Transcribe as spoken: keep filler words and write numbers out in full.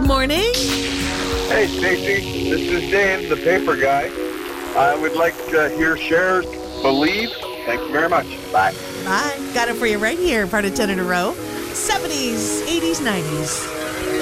morning. Hey, Stacey. This is Dane, the paper guy. I would like to hear Cher's Believe. Thank you very much. Bye. Bye. Got it for you right here. Part of ten in a row. seventies, eighties, nineties.